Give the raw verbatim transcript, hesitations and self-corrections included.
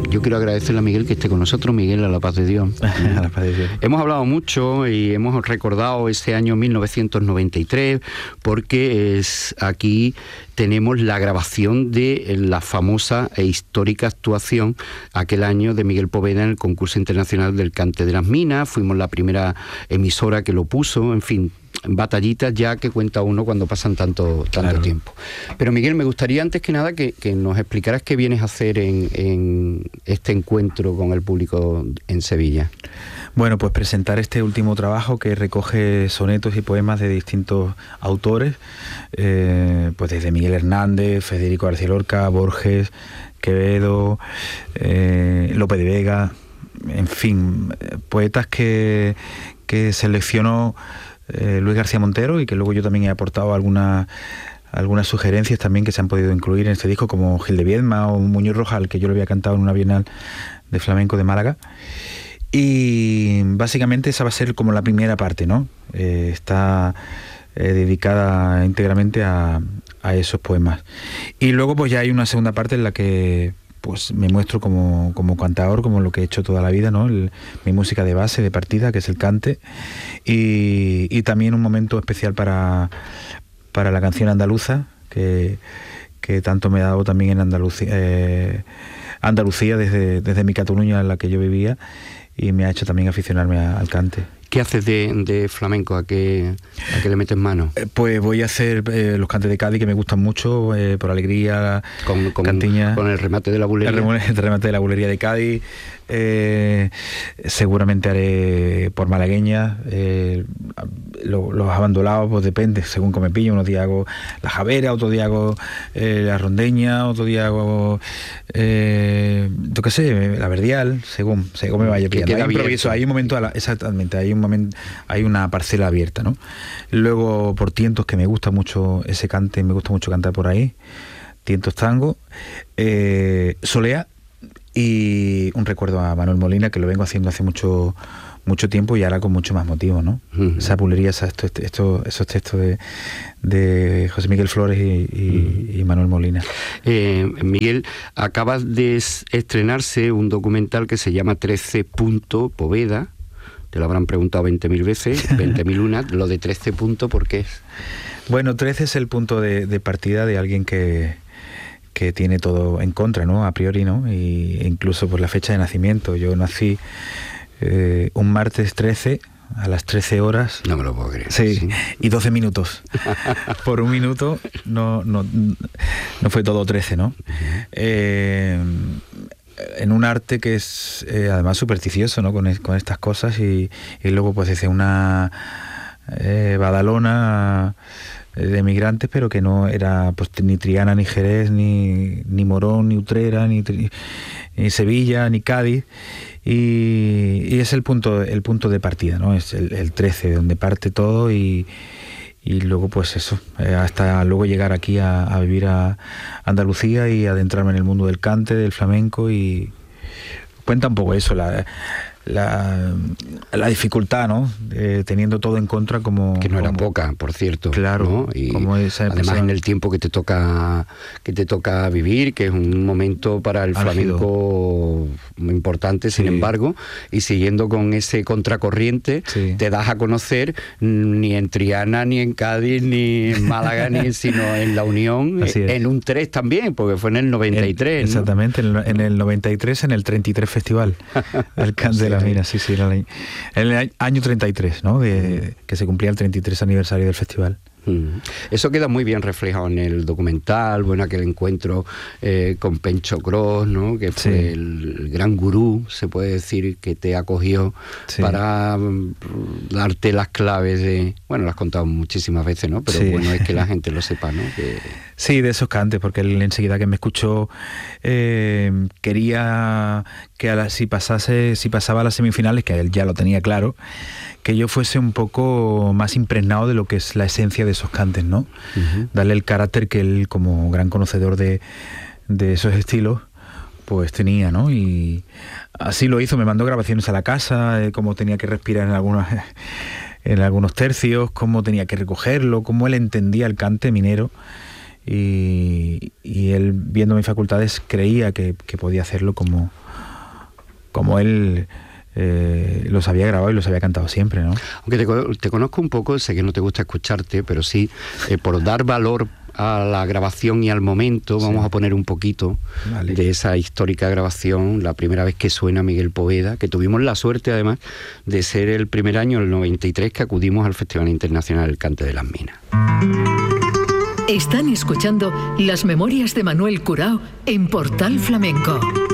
yo quiero agradecerle a Miguel que esté con nosotros. Miguel, a la paz de Dios. A la paz de Dios. Hemos hablado mucho y hemos recordado ese año mil novecientos noventa y tres, porque es aquí tenemos la grabación de la famosa e histórica actuación aquel año de Miguel Poveda en el concurso internacional del Cante de las Minas. Fuimos la primera emisora que lo puso, en fin, batallitas ya que cuenta uno cuando pasan tanto, tanto claro. tiempo. Pero Miguel, me gustaría antes que nada que, que nos explicaras qué vienes a hacer en, en este encuentro con el público en Sevilla. Bueno, pues presentar este último trabajo que recoge sonetos y poemas de distintos autores, eh, pues desde Miguel Hernández, Federico García Lorca, Borges, Quevedo, eh, Lope de Vega, en fin, poetas que, que seleccionó eh, Luis García Montero y que luego yo también he aportado algunas algunas sugerencias también que se han podido incluir en este disco, como Gil de Viedma o Muñoz Rojal, que yo lo había cantado en una bienal de flamenco de Málaga. Y básicamente esa va a ser como la primera parte, ¿no? Eh, está eh, dedicada íntegramente a, a esos poemas. Y luego pues ya hay una segunda parte en la que pues me muestro como, como cantador, como lo que he hecho toda la vida, ¿no? El, mi música de base, de partida, que es el cante. Y, y también un momento especial para, para la canción andaluza, que, que tanto me ha dado también en Andalucía, eh, Andalucía desde, desde mi Cataluña en la que yo vivía, y me ha hecho también aficionarme a, al cante. ¿Qué haces de, de flamenco? ¿A qué, ¿A qué le metes mano? Eh, pues voy a hacer eh, los cantes de Cádiz, que me gustan mucho, eh, por alegría, con, con, cantiña. Con el remate de la bulería. El remate de la bulería de Cádiz. Eh, seguramente haré por malagueña. Eh, lo, los abandolados, pues depende, según como me pillo. Unos días hago la javera, otro día hago eh, la rondeña, otro día hago, eh, yo qué sé, la verdial, según, según me vaya pillando. Hay improviso, hay un momento, a la, exactamente, hay un momento, hay una parcela abierta, ¿no? Luego por tientos, que me gusta mucho ese cante, me gusta mucho cantar por ahí, tientos tango, eh, solea, y un recuerdo a Manuel Molina, que lo vengo haciendo hace mucho mucho tiempo y ahora con mucho más motivo, ¿no? Uh-huh. Esa bulería, esa, esto, esto, esos textos de, de José Miguel Flores y, y, uh-huh. y Manuel Molina. Eh, Miguel, acabas de estrenarse un documental que se llama trece punto Poveda. Te lo habrán preguntado veinte mil veces, veinte mil una. Lo de trece puntos, ¿por qué es? Bueno, trece es el punto de, de partida de alguien que que tiene todo en contra, ¿no? A priori, ¿no? Y incluso por la fecha de nacimiento. Yo nací eh, un martes trece a las trece horas. No me lo puedo creer. Sí, sí. Y doce minutos. Por un minuto no, no, no fue todo trece, ¿no? Uh-huh. Eh, en un arte que es eh, además supersticioso, ¿no? Con, es, con estas cosas y, y luego pues desde una eh, Badalona de migrantes, pero que no era pues ni Triana, ni Jerez, ni, ni Morón, ni Utrera, ni, ni Sevilla, ni Cádiz, y, y es el punto el punto de partida, ¿no? Es el, el trece, donde parte todo, y, y luego pues eso, eh, hasta luego llegar aquí a, a vivir a Andalucía y adentrarme en el mundo del cante, del flamenco, y cuenta un poco eso, la La, la dificultad, ¿no? Eh, teniendo todo en contra, como que no como, era poca, por cierto, claro, ¿no? Y como esa además persona, en el tiempo que te toca que te toca vivir, que es un momento para el álgido, flamenco importante, sin sí. embargo, y siguiendo con ese contracorriente, sí. te das a conocer ni en Triana, ni en Cádiz, ni en Málaga, ni sino en La Unión, en un tres también, porque fue en el noventa y tres, en, ¿no? Exactamente, en el, en el noventa y tres, en el treinta y tres Festival del Cante de las Minas, sí, sí, en el año treinta y tres, ¿no? De, que se cumplía el treinta y tres aniversario del festival. Eso queda muy bien reflejado en el documental, bueno, aquel encuentro eh, con Pencho Cross, ¿no? Que fue sí. el gran gurú, se puede decir, que te acogió sí. para um, darte las claves de... Bueno, lo has contado muchísimas veces, ¿no? Pero sí. bueno, es que la gente lo sepa, ¿no? Que... Sí, de esos cantes, porque él enseguida que me escuchó eh, quería que a la, si pasase, si pasaba a las semifinales, que él ya lo tenía claro, que yo fuese un poco más impregnado de lo que es la esencia de esos cantes, ¿no? Uh-huh. Darle el carácter que él, como gran conocedor de, de esos estilos, pues tenía, ¿no? Y así lo hizo, me mandó grabaciones a la casa, de cómo tenía que respirar en algunos, en algunos tercios, cómo tenía que recogerlo, cómo él entendía el cante minero. Y, y él, viendo mis facultades, creía que, que podía hacerlo como, como él eh, los había grabado y los había cantado siempre, ¿no? Aunque te, te conozco un poco, sé que no te gusta escucharte, pero sí, eh, por dar valor a la grabación y al momento, vamos sí. a poner un poquito vale. de esa histórica grabación, la primera vez que suena Miguel Poveda, que tuvimos la suerte además de ser el primer año, el noventa y tres, que acudimos al Festival Internacional del Cante de las Minas. Están escuchando Las Memorias de Manuel Curao en Portal Flamenco.